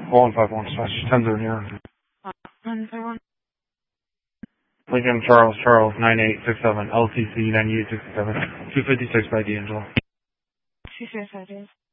4151 slash 10 here. 151. Lincoln Charles 9867 LCC 9867 256 by D'Angelo. 255.